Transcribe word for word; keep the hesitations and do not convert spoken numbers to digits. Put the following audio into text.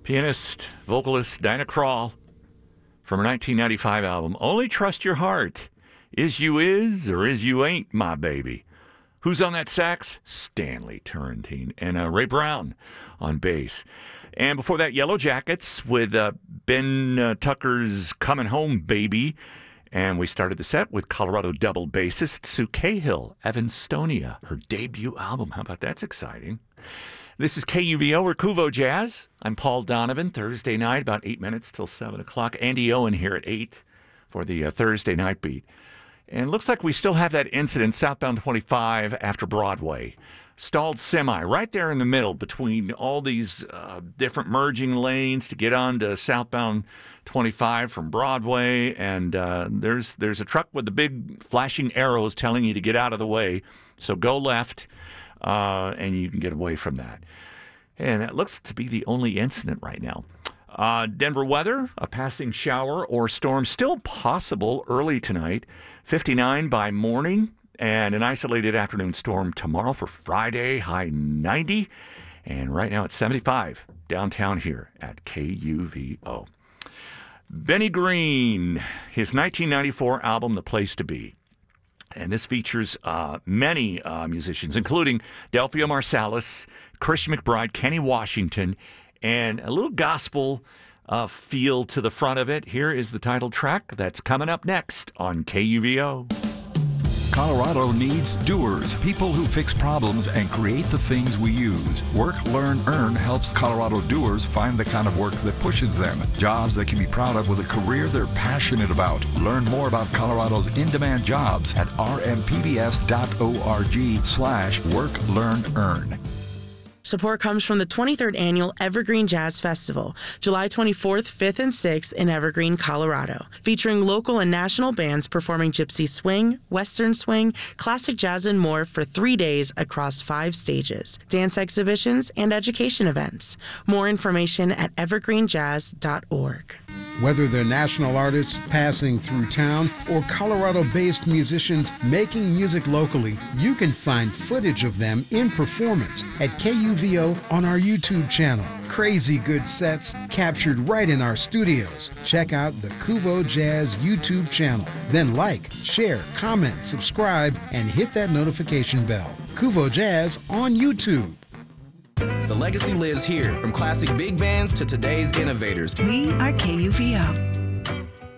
Pianist, vocalist Dinah Krall from her nineteen ninety-five album, Only Trust Your Heart. Is you is or is you ain't my baby. Who's on that sax? Stanley Turrentine. And uh, Ray Brown on bass. And before that, Yellow Jackets with uh, Ben uh, Tucker's Coming Home Baby. And we started the set with Colorado double bassist Sue Cahill, Evanstonia, her debut album. How about that's exciting? This is K U V O or Kuvo Jazz. I'm Paul Donovan. Thursday night, about eight minutes till seven o'clock. Andy Owen here at eight for the uh, Thursday night beat. And it looks like we still have that incident southbound twenty-five after Broadway. Stalled semi right there in the middle between all these uh, different merging lanes to get on to southbound twenty-five from Broadway. And uh, there's there's a truck with the big flashing arrows telling you to get out of the way. So go left, uh, and you can get away from that. And that looks to be the only incident right now. Uh, Denver weather, a passing shower or storm still possible early tonight. fifty-nine by morning. And an isolated afternoon storm tomorrow for Friday, high ninety. And right now it's seventy-five downtown here at K U V O. Benny Green, his nineteen ninety-four album, The Place to Be. And this features uh, many uh, musicians, including Delphia Marsalis, Christian McBride, Kenny Washington, and a little gospel uh, feel to the front of it. Here is the title track that's coming up next on K U V O. Colorado needs doers, people who fix problems and create the things we use. Work, Learn, Earn helps Colorado doers find the kind of work that pushes them. Jobs they can be proud of with a career they're passionate about. Learn more about Colorado's in-demand jobs at r m p b s dot org slash work, learn, earn. Support comes from the twenty-third Annual Evergreen Jazz Festival, July twenty-fourth, fifth, and sixth in Evergreen, Colorado, featuring local and national bands performing gypsy swing, western swing, classic jazz, and more for three days across five stages, dance exhibitions, and education events. More information at evergreen jazz dot org. Whether they're national artists passing through town or Colorado-based musicians making music locally, you can find footage of them in performance at K U V O on our YouTube channel. Crazy good sets captured right in our studios. Check out the Kuvo Jazz YouTube channel. Then like, share, comment, subscribe, and hit that notification bell. Kuvo Jazz on YouTube. The legacy lives here, from classic big bands to today's innovators. We are K U V O.